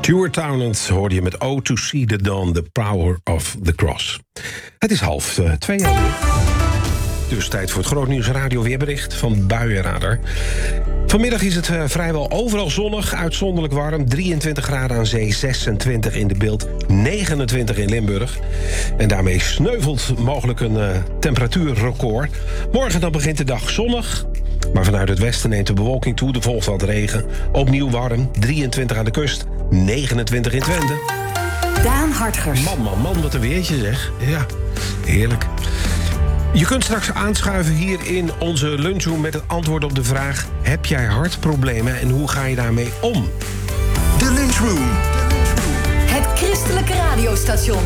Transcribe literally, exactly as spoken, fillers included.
Stuart Townend hoorde je met Oh to See the Dawn, the Power of the Cross. Het is half uh, twee alweer. Dus tijd voor het Grootnieuws Radio weerbericht van Buienradar. Vanmiddag is het uh, vrijwel overal zonnig, uitzonderlijk warm. drieëntwintig graden aan zee, zesentwintig in de Bilt, negenentwintig in Limburg. En daarmee sneuvelt mogelijk een uh, temperatuurrecord. Morgen dan begint de dag zonnig. Maar vanuit het westen neemt de bewolking toe, er volgt wat regen. Opnieuw warm, drieëntwintig aan de kust, negenentwintig in Twente. Daan Hartgers. Man, man, man, wat een weertje zeg. Ja, heerlijk. Je kunt straks aanschuiven hier in onze lunchroom met het antwoord op de vraag: heb jij hartproblemen en hoe ga je daarmee om? De lunchroom. Het christelijke radiostation.